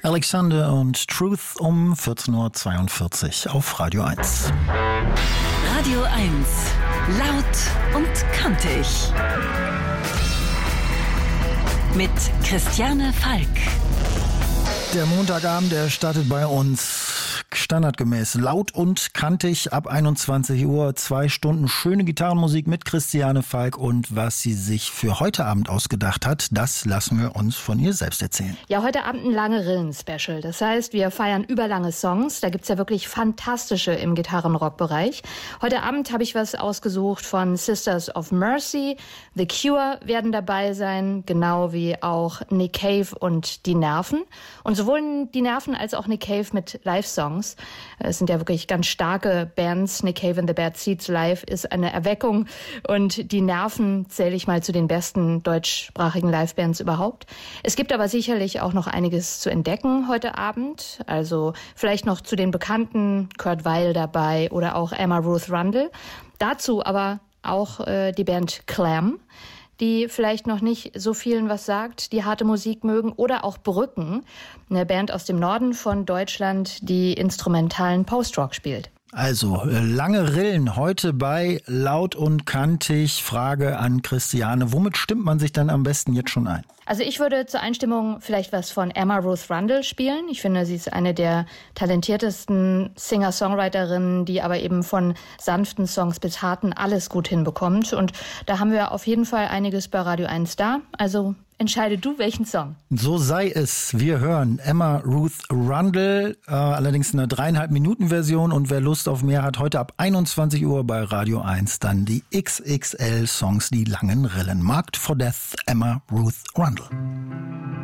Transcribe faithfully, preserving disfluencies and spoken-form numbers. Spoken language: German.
Alexander und Truth um vierzehn Uhr zweiundvierzig auf Radio eins. Radio eins. Laut und kantig. Mit Christiane Falk. Der Montagabend, der startet bei uns standardgemäß laut und kantig ab einundzwanzig Uhr. Zwei Stunden schöne Gitarrenmusik mit Christiane Falk. Und was sie sich für heute Abend ausgedacht hat, das lassen wir uns von ihr selbst erzählen. Ja, heute Abend ein lange Rillen-Special. Das heißt, wir feiern überlange Songs. Da gibt's ja wirklich fantastische im Gitarrenrock-Bereich. Heute Abend habe ich was ausgesucht von Sisters of Mercy. The Cure werden dabei sein, genau wie auch Nick Cave und Die Nerven. Und sowohl Die Nerven als auch Nick Cave mit Live-Songs. Es sind ja wirklich ganz starke Bands. Nick Cave and the Bad Seeds live ist eine Erweckung. Und Die Nerven zähle ich mal zu den besten deutschsprachigen Live-Bands überhaupt. Es gibt aber sicherlich auch noch einiges zu entdecken heute Abend. Also vielleicht noch zu den Bekannten, Kurt Weill dabei oder auch Emma Ruth Rundle. Dazu aber auch äh, die Band Clam, die vielleicht noch nicht so vielen was sagt, die harte Musik mögen, oder auch Brücken, eine Band aus dem Norden von Deutschland, die instrumentalen Post-Rock spielt. Also, lange Rillen heute bei Laut und Kantig. Frage an Christiane, womit stimmt man sich dann am besten jetzt schon ein? Also ich würde zur Einstimmung vielleicht was von Emma Ruth Rundle spielen. Ich finde, sie ist eine der talentiertesten Singer-Songwriterinnen, die aber eben von sanften Songs bis harten alles gut hinbekommt. Und da haben wir auf jeden Fall einiges bei Radio eins da. Also entscheide du, welchen Song. So sei es. Wir hören Emma Ruth Rundle, äh, allerdings in einer dreieinhalb Minuten Version. Und wer Lust auf mehr hat, heute ab einundzwanzig Uhr bei Radio eins dann die X X L-Songs, die langen Rillen. Marked for Death, Emma Ruth Rundle.